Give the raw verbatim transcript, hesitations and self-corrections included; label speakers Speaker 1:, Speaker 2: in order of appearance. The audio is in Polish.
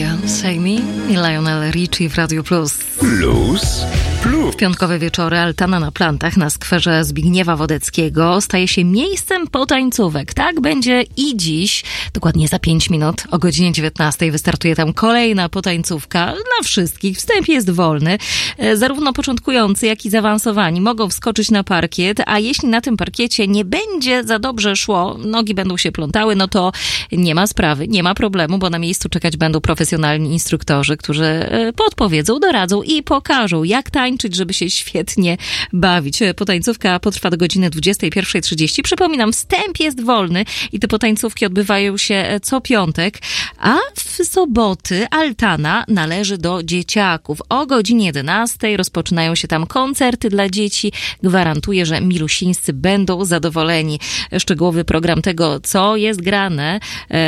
Speaker 1: Girl, Say Me i Lionel Richie w Radio Plus.
Speaker 2: Plus, plus.
Speaker 1: W piątkowe wieczory altana na plantach na skwerze Zbigniewa Wodeckiego staje się miejscem potańcówek. Tak będzie i dziś, dokładnie za pięć minut o godzinie dziewiętnastej wystartuje tam kolejna potańcówka dla wszystkich. Wstęp jest wolny. Zarówno początkujący, jak i zaawansowani mogą wskoczyć na parkiet, a jeśli na tym parkiecie nie będzie za dobrze szło, nogi będą się plątały, no to nie ma sprawy, nie ma problemu, bo na miejscu czekać będą profesjonalni instruktorzy, którzy podpowiedzą, doradzą i pokażą, jak tańczyć, żeby się świetnie bawić. Potańcówka potrwa do godziny dwudziestej pierwszej trzydzieści. Przypominam, wstęp jest wolny i te potańcówki odbywają się co piątek, a w soboty altana należy do dzieciaków. O godzinie jedenastej rozpoczynają się tam koncerty dla dzieci. Gwarantuję, że milusińscy będą zadowoleni. Szczegółowy program tego, co jest grane